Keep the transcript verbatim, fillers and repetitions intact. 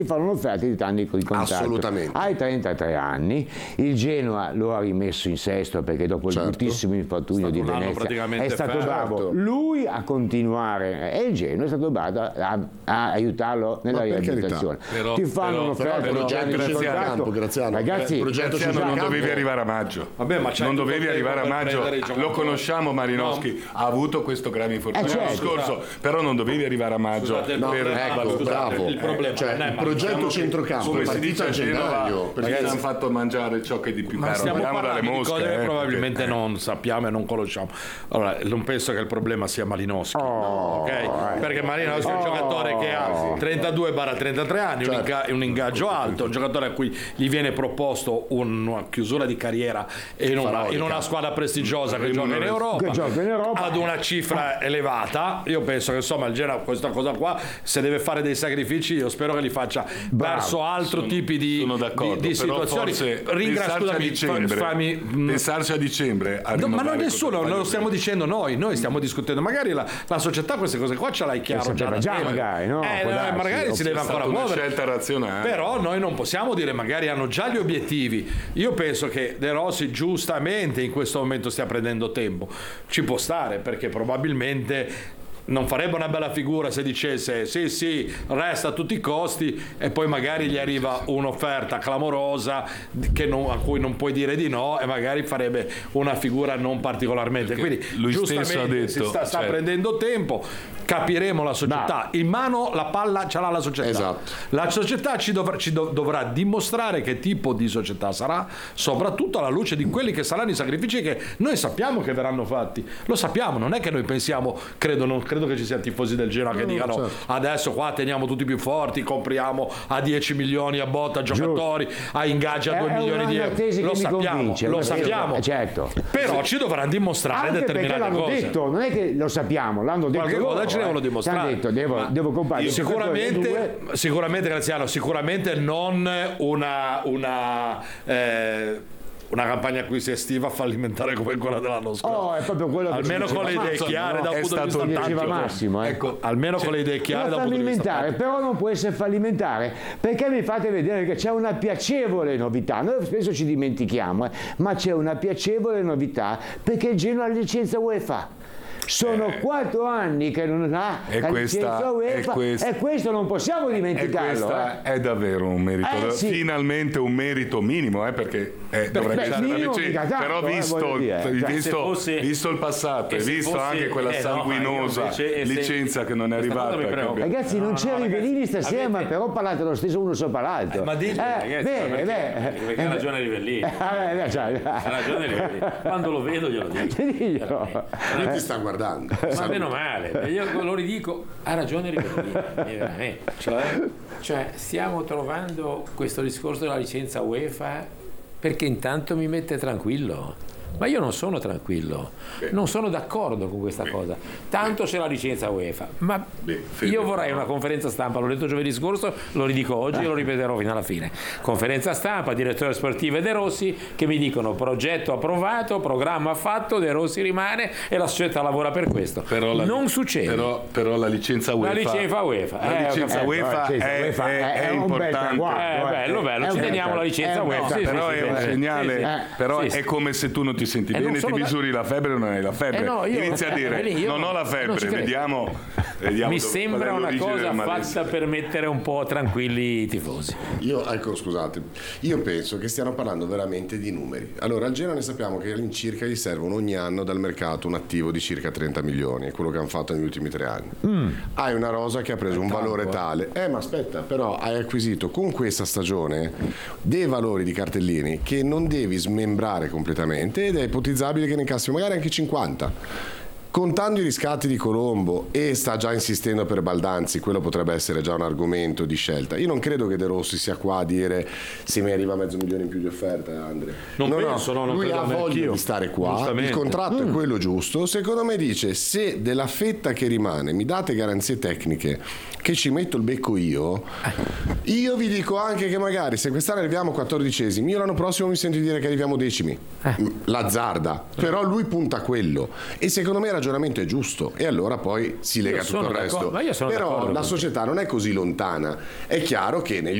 fanno un'offerta di tanti di contratto. Assolutamente. Hai trentatré anni, il Genoa lo ha rimesso in sesto perché dopo il certo. bruttissimo infortunio di Venezia è stato fermo. bravo lui a continuare e il Genoa è stato bravo a, a aiutarlo nella riabilitazione. Però, Ti fanno però, un'offerta però, di però, anni di Graziano, contratto. Graziano, Ragazzi, il progetto Graziano, non centrocampo- dovevi arrivare a maggio. Vabbè, ma c'è non tutto dovevi il tempo arrivare a per maggio. prendere i Lo giocatori. conosciamo Malinowski, ha avuto questo grave infortunio Eh, l'anno certo. scorso, però non dovevi arrivare a maggio Scusate, No, per ecco, valutare. bravo. il problema Cioè, non è il ma progetto Diciamo che, centrocampo come è si dice partito a a Genova, gennaio. perché ci hanno fatto mangiare ciò che è di più Ma caro. stiamo Andiamo dalle parlando di mosche, cose che eh, probabilmente perché- non sappiamo e non conosciamo. Allora, non penso che il problema sia Malinowski, Oh, ok? Perché Malinowski è un giocatore che ha trentadue trentatré anni, un, inga- un ingaggio alto, un giocatore a cui gli viene proposto una chiusura di carriera in una, in una squadra prestigiosa che gioca in Europa, Che gioca in Europa. ad una cifra elevata. Io penso che insomma il Genoa questa cosa qua, se deve fare dei sacrifici, io spero che li faccia verso altri Sono- tipi di, sono di, d'accordo, di però situazioni. forse Ringra- pensarci a scusami, dicembre, fammi- mh, pensarci a dicembre a No, ma rinnovare non nessuno, con- non lo stiamo dicendo noi, noi stiamo discutendo. Magari la, la società queste cose qua ce l'hai chiaro Lo già, sapeva da già, tempo. magari, no? Eh, Può no, darsi. magari si È deve È stata ancora una muovere. scelta razionale. Però noi non possiamo dire, magari hanno già gli obiettivi. Io penso che De Rossi giustamente in questo momento stia prendendo tempo. Ci può stare perché probabilmente non farebbe una bella figura se dicesse sì sì resta a tutti i costi e poi magari gli arriva un'offerta clamorosa che non- a cui non puoi dire di no e magari farebbe una figura non particolarmente. Quindi lui stesso giustamente ha detto, si sta, sta certo. prendendo tempo, capiremo la società. In mano la palla ce l'ha la società. Esatto. La società ci, dovrà, ci dov- dovrà dimostrare che tipo di società sarà, soprattutto alla luce di quelli che saranno i sacrifici che noi sappiamo che verranno fatti. Lo sappiamo, non è che noi pensiamo, credo, non credo che ci siano tifosi del Genoa che dicano certo. adesso qua teniamo tutti più forti, compriamo a dieci milioni a botta giocatori, a ingaggi a È- due è milioni di una euro. tesi che Lo mi sappiamo, convince, lo una tesi- sappiamo. eh, certo. Però ci dovranno dimostrare Anche perché determinate l'hanno cose. detto, non è che lo sappiamo, l'hanno detto Qualche loro, cosa ci eh. devono dimostrare. Ti hanno detto, devo, Ma devo comprare il giocatore due. sicuramente, sicuramente Graziano, sicuramente non una, una, eh, una campagna acquisti estiva fallimentare come quella dell'anno scorso. Oh, è proprio quello che Almeno diceva con le idee Massimo, chiare no? dal È punto di stato vista diceva tattico. Massimo, eh. Ecco, almeno con le idee chiare Era dal punto di vista fallimentare, tattico. però non può essere fallimentare perché mi fate vedere che c'è una piacevole novità. Noi spesso ci dimentichiamo, eh, ma c'è una piacevole novità perché il Genoa ha la licenza UEFA. Sono Eh. quattro anni che non ha E la questa- licenza UEFA e questa- e questo non possiamo E dimenticarlo. questa eh. è davvero un merito, Eh, sì. finalmente un merito minimo, eh, perché eh, dovrebbe beh, essere la minimo licenza. mica tanto, Però eh, visto, voglio dire, cioè, visto, se fosse- visto il passato e e se visto fosse- anche quella eh, no, sanguinosa io invece- e se- licenza che non è questa cosa arrivata, mi che preoccupa. abbiamo- Ragazzi, No, non no, c'è no, Rivellini ragazzi, stasera, avete- ma però parlate lo stesso uno sopra l'altro. Eh, ma ditelo, ragazzi, bene, perché- bene. perché ha ragione Rivellini. Eh, beh, cioè, Ha ragione Rivellini. Quando lo vedo glielo dico. diglielo. Lui ti sta guardando. Ma meno male, io lo ridico, ha ragione Rivellini. Eh, veramente. Cioè, Cioè, stiamo trovando questo discorso della licenza UEFA perché intanto mi mette tranquillo. Ma io non sono tranquillo, non sono d'accordo con questa cosa. Tanto c'è la licenza UEFA, ma Beh, Fede, io vorrei una conferenza stampa, l'ho detto giovedì scorso, lo ridico oggi e lo ripeterò fino alla fine. Conferenza stampa, direttore sportivo e De Rossi che mi dicono progetto approvato, programma fatto, De Rossi rimane e la società lavora per questo. Però la- non succede. Però, però la licenza UEFA, la licenza UEFA. la eh, ho licenza capito. UEFA Eh, è, UEFA è- è è un bel importante. traguardo. Eh, eh, bello, bello, è ci un teniamo bel- la licenza è un UEFA. bel- Sì, Però sì, è un sì, segnale, sì, sì. però Sì, è sì. come se tu non ti senti Eh, non bene, ti sono da- misuri la febbre o non hai la febbre. Eh, no, io- Inizia a dire eh, io non ho la non ci febbre, credo. vediamo, vediamo Mi dove- sembra qual è una l'origine cosa del malessere. fatta per mettere un po' tranquilli i tifosi. Io, ecco, scusate, io penso che stiano parlando veramente di numeri. Allora, al Genoa ne sappiamo che all'incirca gli servono ogni anno dal mercato un attivo di circa trenta milioni, è quello che hanno fatto negli ultimi tre anni. Hai una rosa che ha preso un valore tale. Eh, ma aspetta, però hai acquisito con questa stagione dei valori di cartellini che non devi smembrare completamente ed è ipotizzabile che ne incassi magari anche cinquanta. Contando i riscatti di Colombo e sta già insistendo per Baldanzi, quello potrebbe essere già un argomento di scelta. Io non credo che De Rossi sia qua a dire se mi arriva mezzo milione in più di offerta, Andrea. Non penso, no, non lui credo ha neanch'io. voglia di stare qua, il Giustamente. contratto è quello giusto. Secondo me dice, se della fetta che rimane mi date garanzie tecniche che ci metto il becco io, io vi dico anche che magari se quest'anno arriviamo quattordicesimi, io l'anno prossimo mi sento di dire che arriviamo decimi. L'azzarda. Però lui punta a quello. E secondo me era ragionamento è giusto e allora poi si lega Io tutto sono il resto. d'accordo, ma io sono d'accordo Però con la te. società non è così lontana. È chiaro che negli